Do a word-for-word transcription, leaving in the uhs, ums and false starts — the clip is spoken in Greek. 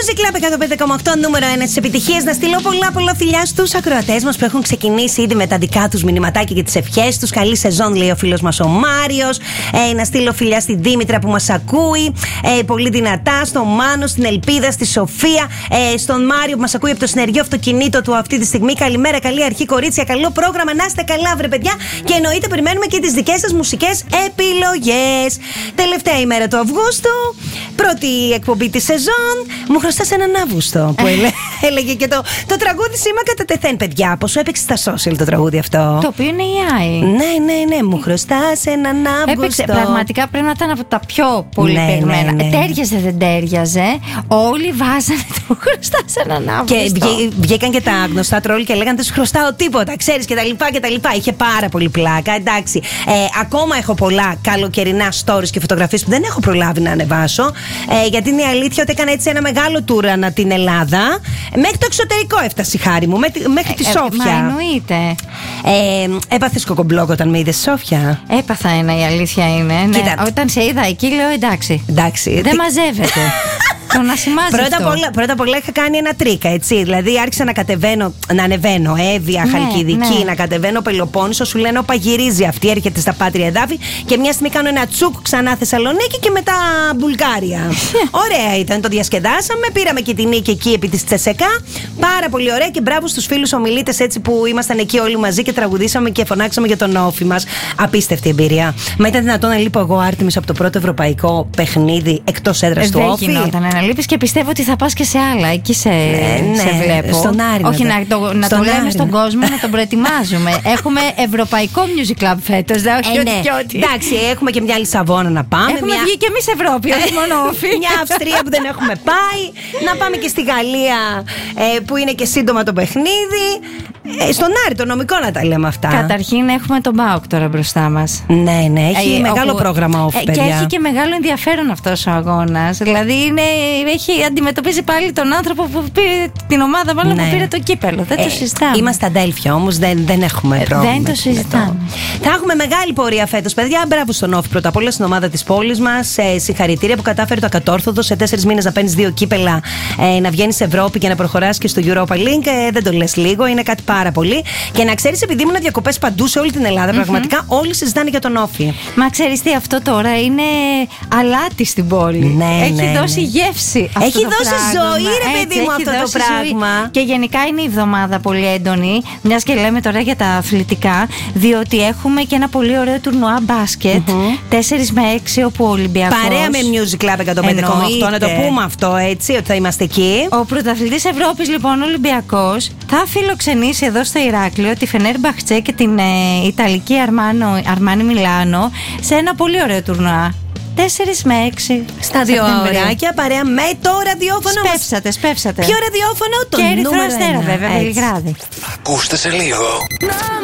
Music Club εκατόν πέντε κόμμα οκτώ, νούμερο ένα στις επιτυχίες. Να στείλω πολλά πολλά φιλιά στους ακροατές μας που έχουν ξεκινήσει ήδη με τα δικά τους μηνυματάκια και τις ευχές τους. Καλή σεζόν, λέει ο φίλος μας ο Μάριος. Ε, να στείλω φιλιά στη Δήμητρα που μας ακούει. Ε, πολύ δυνατά. Στον Μάνο, στην Ελπίδα, στη Σοφία. Ε, στον Μάριο που μας ακούει από το συνεργείο αυτοκινήτο του αυτή τη στιγμή. Καλημέρα, καλή αρχή, κορίτσια. Καλό πρόγραμμα. Να είστε καλά, βρε παιδιά. Και εννοείται περιμένουμε και τις δικές σας μουσικές επιλογές. Τελευταία ημέρα του Αυγούστου. Πρώτη εκπομπή τη σεζόν. Μου χρωστάς έναν Αύγουστο που έλε, έλεγε και το, το τραγούδι σήμα κατά τεθέν, παιδιά. Πόσο έπαιξε στα social το τραγούδι αυτό. Το οποίο είναι η Άι. Ναι, ναι, ναι. Μου χρωστάς έναν Αύγουστο. Έπαιξε, πραγματικά πρέπει να ήταν από τα πιο πολύ ναι, παιγμένα. Ναι, ναι. Τέριαζε, δεν τέριαζε. Όλοι βάζανε το μου χρωστάς έναν Αύγουστο. Και βγή, βγήκαν και τα γνωστά τρόλ και λέγανε δεν σου χρωστάω τίποτα. Ξέρεις και τα λοιπά και τα λοιπά. Είχε πάρα πολύ πλάκα. Εντάξει. Ε, ακόμα έχω πολλά καλοκαιρινά stories και φωτογραφίες που δεν έχω προλάβει να ανεβάσω. Ε, γιατί είναι η αλήθεια ότι έκανα έτσι ένα μεγάλο tour ανά την Ελλάδα. Μέχρι το εξωτερικό έφτασε η χάρη μου, μέχρι τη Σόφια. Μα εννοείται. Ε, Έπαθες κοκομπλόκ όταν με είδες Σόφια? Έπαθα ένα, η αλήθεια είναι. Ναι. Όταν σε είδα εκεί, λέω εντάξει. εντάξει δεν τι... μαζεύεται. Το να πρώτα, απ όλα, πρώτα απ' όλα είχα κάνει ένα τρίκα, έτσι. Δηλαδή άρχισα να κατεβαίνω, να ανεβαίνω Εύβοια, ναι, Χαλκιδική, ναι. να κατεβαίνω Πελοπόννησο. Σου λένε όπα γυρίζει αυτή, έρχεται στα Πάτρια Εδάφη. Και μια στιγμή κάνω ένα τσουκ ξανά Θεσσαλονίκη και μετά Μπουλγάρια. Ωραία ήταν, το διασκεδάσαμε. Πήραμε και την νίκη εκεί επί της Τσεσεκά. Πάρα πολύ ωραία και μπράβο στους φίλους ομιλήτες έτσι που ήμασταν εκεί όλοι μαζί και τραγουδήσαμε και φωνάξαμε για τον όφη μας. Απίστευτη εμπειρία. Μα ήταν δυνατόν να λείπω εγώ Άρτεμις από το πρώτο ευρωπαϊκό παιχνίδι εκτός έδρας του όφη? Να λείπεις και πιστεύω ότι θα πας και σε άλλα. Εκεί σε, ναι, σε ναι, βλέπω. Στον Άρη. Όχι, να, το, να το λέμε Άρη. Στον κόσμο, να τον προετοιμάζουμε. Έχουμε ευρωπαϊκό music club φέτος. Ε, όχι, ναι. και ό,τι. Εντάξει, έχουμε και μια Λισαβόνα να πάμε. Έχουμε μια... βγει και εμείς Ευρώπη, όχι μόνο όφη. Μια Αυστρία που δεν έχουμε πάει. Να πάμε και στη Γαλλία ε, που είναι και σύντομα το παιχνίδι. Ε, στον Άρη, το νομικό να τα λέμε αυτά. Καταρχήν έχουμε τον ΠΑΟΚ τώρα μπροστά μας. Ναι, ναι, έχει ε, μεγάλο όπου... πρόγραμμα όφη, ε, και έχει και μεγάλο ενδιαφέρον αυτός ο αγώνας. Δηλαδή είναι, έχει, αντιμετωπίζει πάλι τον άνθρωπο που πήρε την ομάδα, μάλλον ναι. που πήρε το κύπελο. Δεν ε, το συζητάμε. Είμαστε αδέλφια όμως, δεν, δεν έχουμε πρόβλημα. Δεν το συζητάμε. Θα έχουμε μεγάλη πορεία φέτος, παιδιά. Μπράβο στον όφη πρώτα απ' όλα, στην ομάδα της πόλης μας. Ε, συγχαρητήρια που κατάφερε το ακατόρθωτο σε τέσσερις μήνες να παίρνεις δύο κύπελα, ε, να βγαίνεις Ευρώπη και να προχωράς και στο Europa League. Ε, δεν το λες λίγο, είναι κάτι πάρα πολύ. Και να ξέρεις, επειδή ήμουν διακοπές παντού σε όλη την Ελλάδα, mm-hmm. πραγματικά όλοι συζητάνε για τον όφη. Μα ξέρεις τι, αυτό τώρα είναι αλάτι στην πόλη. Ναι, έχει ναι, δώσει ναι. γεύση. Αυτό έχει το δώσει πράγμα. ζωή, ρε παιδί μου, αυτό το πράγμα. Ζωή. Και γενικά είναι η εβδομάδα πολύ έντονη, μιας και λέμε τώρα για τα αθλητικά, διότι έχουμε και ένα πολύ ωραίο τουρνουά μπάσκετ, mm-hmm. τέσσερις με έξι, όπου ο Ολυμπιακός. Παρέα με Music Club εκατόν πέντε κόμμα οκτώ, να το πούμε αυτό έτσι, ότι θα είμαστε εκεί. Ο πρωταθλητής Ευρώπης, λοιπόν, ο Ολυμπιακός, θα φιλοξενήσει εδώ στο Ηράκλειο τη Φενέρμπαχτσε και την ε, Ιταλική Αρμάνο, Αρμάνι Μιλάνο σε ένα πολύ ωραίο τουρνουά. τέσσερις με έξι στα δύο ωράκια, παρέα με το ραδιόφωνο. Σπεύσατε, σπεύσατε. Ποιο ραδιόφωνο? Το και νούμερο Ερυθρό Αστέρα, βέβαια, Βελιγράδι. Ακούστε σε λίγο.